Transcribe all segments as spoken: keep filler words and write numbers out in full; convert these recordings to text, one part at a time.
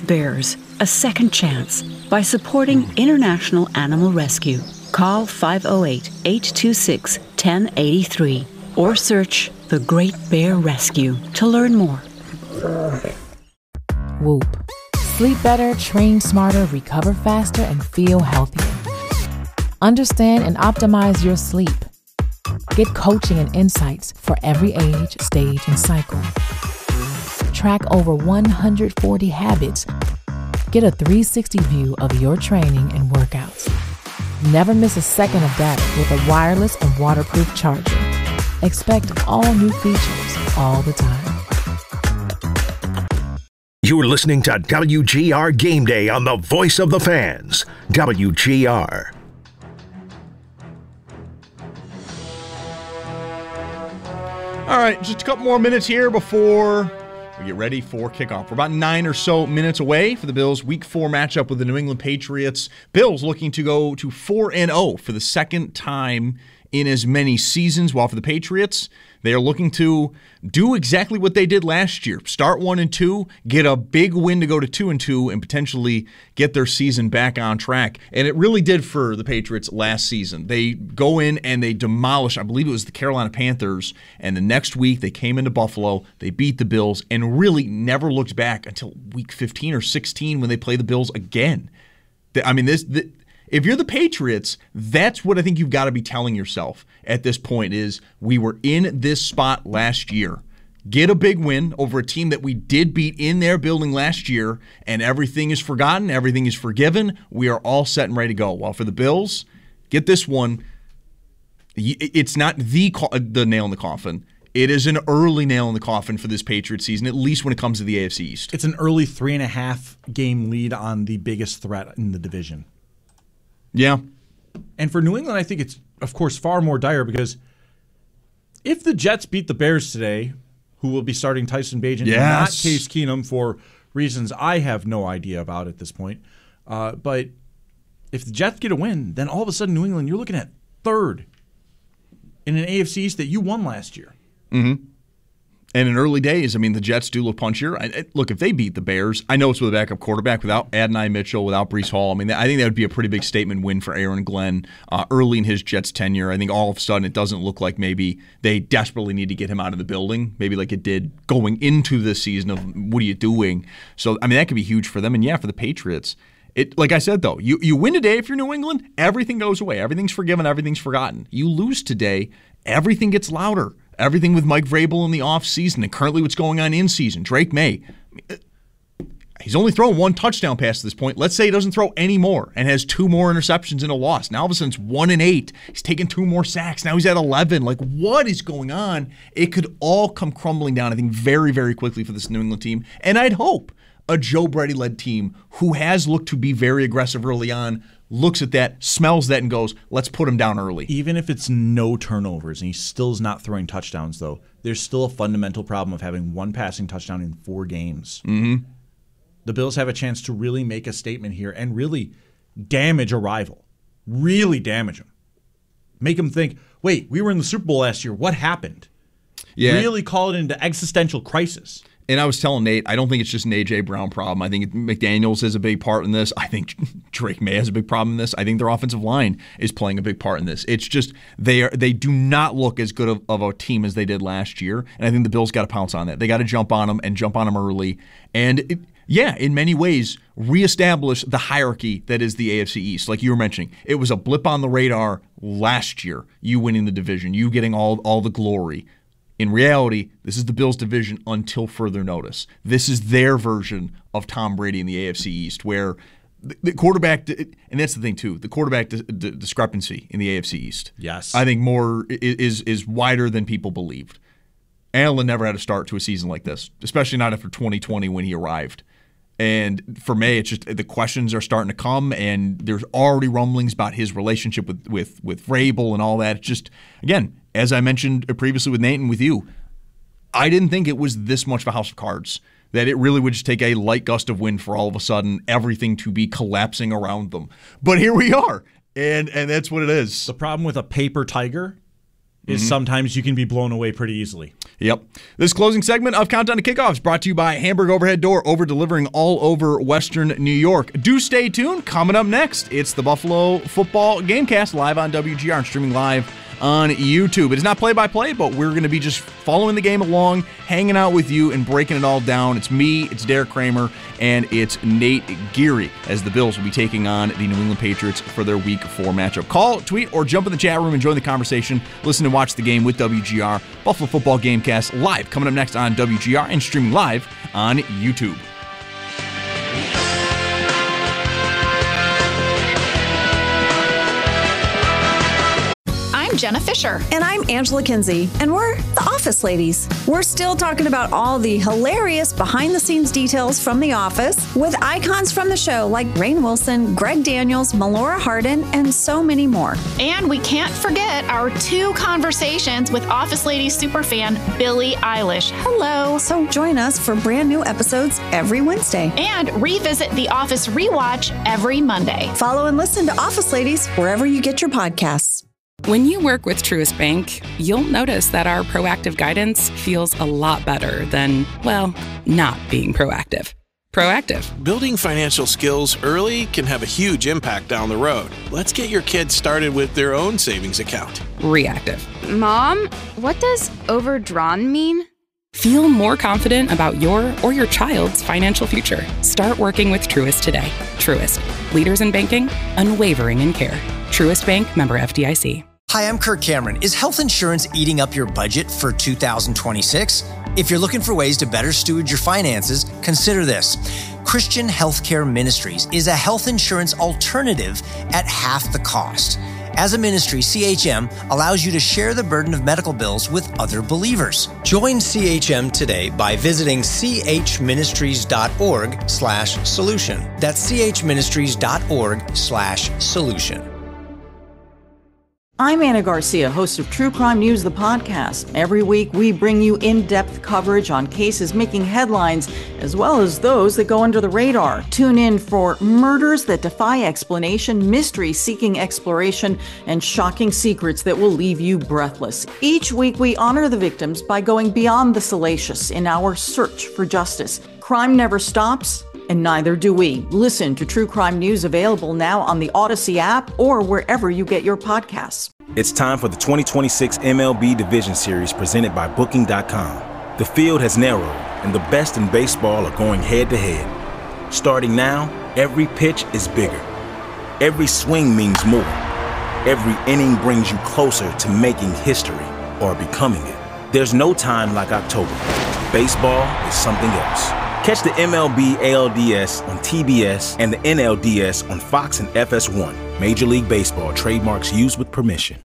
bears a second chance by supporting International Animal Rescue. Call five oh eight, eight two six, one oh eight three or search The Great Bear Rescue to learn more. Whoop. Sleep better, train smarter, recover faster, and feel healthier. Understand and optimize your sleep. Get coaching and insights for every age, stage, and cycle. Track over one hundred forty habits. Get a three sixty view of your training and workouts. Never miss a second of data with a wireless and waterproof charger. Expect all new features all the time. You're listening to W G R Game Day on the Voice of the Fans, W G R. All right, just a couple more minutes here before we get ready for kickoff. We're about nine or so minutes away for the Bills' Week four matchup with the New England Patriots. Bills looking to go to four and oh for the second time in as many seasons, while for the Patriots, they are looking to do exactly what they did last year. Start one and two, get a big win to go to two and two, and potentially get their season back on track. And it really did for the Patriots last season. They go in and they demolish, I believe it was the Carolina Panthers, and the next week they came into Buffalo, they beat the Bills, and really never looked back until week fifteen or sixteen when they play the Bills again. I mean, this... this If you're the Patriots, that's what I think you've got to be telling yourself at this point is we were in this spot last year. Get a big win over a team that we did beat in their building last year, and everything is forgotten, everything is forgiven. We are all set and ready to go. While for the Bills, get this one. It's not the the nail in the coffin. It is an early nail in the coffin for this Patriots season, at least when it comes to the A F C East. It's an early three and a half game lead on the biggest threat in the division. Yeah. And for New England, I think it's, of course, far more dire because if the Jets beat the Bears today, who will be starting Tyson Bagent, yes. and not Case Keenum for reasons I have no idea about at this point, uh, but if the Jets get a win, then all of a sudden New England, you're looking at third in an A F C East that you won last year. Mm-hmm. And in early days, I mean, the Jets do look punchier. I, I, look, if they beat the Bears, I know it's with a backup quarterback, without Adonai Mitchell, without Breece Hall. I mean, I think that would be a pretty big statement win for Aaron Glenn uh, early in his Jets tenure. I think all of a sudden it doesn't look like maybe they desperately need to get him out of the building, maybe like it did going into this season of what are you doing? So, I mean, that could be huge for them. And, yeah, for the Patriots, it like I said, though, you, you win today if you're New England, everything goes away. Everything's forgiven, everything's forgotten. You lose today, everything gets louder. Everything with Mike Vrabel in the offseason and currently what's going on in season. Drake May, he's only thrown one touchdown pass to this point. Let's say he doesn't throw any more and has two more interceptions in a loss. Now all of a sudden it's one and eight. He's taken two more sacks. Now he's at eleven. Like, what is going on? It could all come crumbling down, I think, very, very quickly for this New England team. And I'd hope a Joe Brady-led team who has looked to be very aggressive early on looks at that, smells that, and goes, let's put him down early. Even if it's no turnovers and he still is not throwing touchdowns, though, there's still a fundamental problem of having one passing touchdown in four games. Mm-hmm. The Bills have a chance to really make a statement here and really damage a rival. Really damage them. Make them think, wait, we were in the Super Bowl last year. What happened? Yeah. Really call it into existential crisis. And I was telling Nate, I don't think it's just an A J Brown problem. I think McDaniels has a big part in this. I think Drake May has a big problem in this. I think their offensive line is playing a big part in this. It's just they are they do not look as good of, of a team as they did last year. And I think the Bills got to pounce on that. They got to jump on them and jump on them early. And it, yeah, in many ways, reestablish the hierarchy that is the A F C East. Like you were mentioning, it was a blip on the radar last year, you winning the division, you getting all all the glory. In reality, this is the Bills' division until further notice. This is their version of Tom Brady in the A F C East, where the quarterback, and that's the thing too, the quarterback discrepancy in the A F C East. Yes, I think more is is wider than people believed. Allen never had a start to a season like this, especially not after twenty twenty when he arrived. And for May, it's just the questions are starting to come, and there's already rumblings about his relationship with with with Vrabel and all that. It's just, again, as I mentioned previously with Nate and with you, I didn't think it was this much of a house of cards, that it really would just take a light gust of wind for all of a sudden everything to be collapsing around them. But here we are, and and that's what it is. The problem with a paper tiger is mm-hmm. sometimes you can be blown away pretty easily. Yep. This closing segment of Countdown to Kickoff is brought to you by Hamburg Overhead Door, over-delivering all over Western New York. Do stay tuned. Coming up next, it's the Buffalo Football Gamecast live on W G R and streaming live on YouTube. It is not play-by-play, but we're going to be just following the game along, hanging out with you, and breaking it all down. It's me, it's Derek Kramer, and it's Nate Geary, as the Bills will be taking on the New England Patriots for their Week four matchup. Call, tweet, or jump in the chat room and join the conversation. Listen and watch the game with W G R. Buffalo Football Gamecast live, coming up next on W G R and streaming live on YouTube. I'm Jenna Fisher. And I'm Angela Kinsey. And we're the Office Ladies. We're still talking about all the hilarious behind-the-scenes details from The Office with icons from the show like Rainn Wilson, Greg Daniels, Melora Hardin, and so many more. And we can't forget our two conversations with Office Ladies superfan Billie Eilish. Hello. So join us for brand new episodes every Wednesday. And revisit The Office Rewatch every Monday. Follow and listen to Office Ladies wherever you get your podcasts. When you work with Truist Bank, you'll notice that our proactive guidance feels a lot better than, well, not being proactive. Proactive. Building financial skills early can have a huge impact down the road. Let's get your kids started with their own savings account. Reactive. Mom, what does overdrawn mean? Feel more confident about your or your child's financial future. Start working with Truist today. Truist. Leaders in banking, unwavering in care. Truist Bank, member F D I C. Hi, I'm Kirk Cameron. Is health insurance eating up your budget for two thousand twenty-six? If you're looking for ways to better steward your finances, consider this. Christian Healthcare Ministries is a health insurance alternative at half the cost. As a ministry, C H M allows you to share the burden of medical bills with other believers. Join C H M today by visiting chministries.org slash solution. That's chministries.org slash solution. I'm Anna Garcia, host of True Crime News, the podcast. Every week, we bring you in-depth coverage on cases making headlines, as well as those that go under the radar. Tune in for murders that defy explanation, mysteries seeking exploration, and shocking secrets that will leave you breathless. Each week, we honor the victims by going beyond the salacious in our search for justice. Crime never stops, and neither do we. Listen to True Crime News, available now on the Odyssey app or wherever you get your podcasts. It's time for the twenty twenty-six M L B Division Series presented by Booking dot com. The field has narrowed, and the best in baseball are going head-to-head. Starting now, every pitch is bigger. Every swing means more. Every inning brings you closer to making history or becoming it. There's no time like October. Baseball is something else. Catch the M L B A L D S on T B S and the N L D S on Fox and F S one. Major League Baseball trademarks used with permission.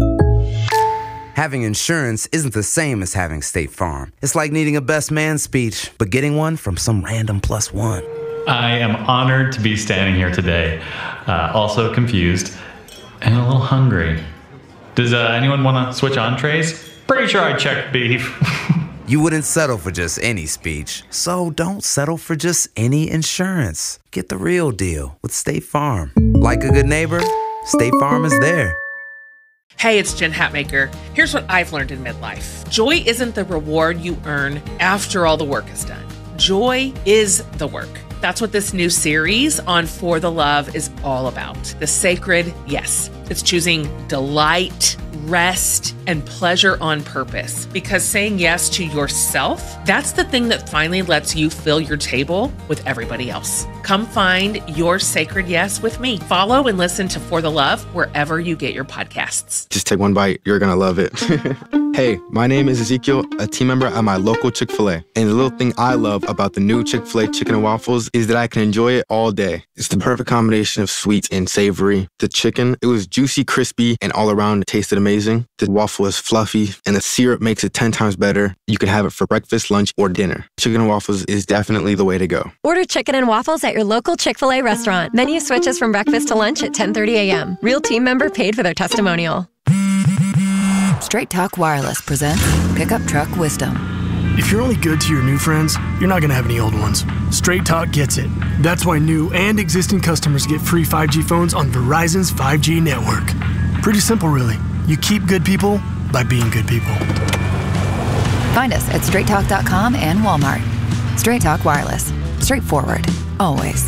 Having insurance isn't the same as having State Farm. It's like needing a best man speech, but getting one from some random plus one. I am honored to be standing here today, uh, also confused and a little hungry. Does uh, anyone want to switch entrees? Pretty sure I checked beef. You wouldn't settle for just any speech, so don't settle for just any insurance. Get the real deal with State Farm. Like a good neighbor, State Farm is there. Hey, it's Jen Hatmaker. Here's what I've learned in midlife. Joy isn't the reward you earn after all the work is done. Joy is the work. That's what this new series on For the Love is all about. The sacred yes. It's choosing delight, rest, and pleasure on purpose. Because saying yes to yourself, that's the thing that finally lets you fill your table with everybody else. Come find your sacred yes with me. Follow and listen to For the Love wherever you get your podcasts. Just take one bite. You're going to love it. Hey, my name is Ezekiel, a team member at my local Chick-fil-A. And the little thing I love about the new Chick-fil-A chicken and waffles is that I can enjoy it all day. It's the perfect combination of sweet and savory. The chicken, it was juicy, crispy, and all around it tasted amazing. The waffle is fluffy, and the syrup makes it ten times better. You can have it for breakfast, lunch, or dinner. Chicken and waffles is definitely the way to go. Order chicken and waffles at your local Chick-fil-A restaurant. Menu switches from breakfast to lunch at ten thirty a.m. Real team member paid for their testimonial. Straight Talk Wireless presents Pickup Truck Wisdom. If you're only good to your new friends, you're not going to have any old ones. Straight Talk gets it. That's why new and existing customers get free five G phones on Verizon's five G network. Pretty simple, really. You keep good people, by being good people. Find us at straight talk dot com and Walmart. Straight Talk Wireless. Straightforward. Always.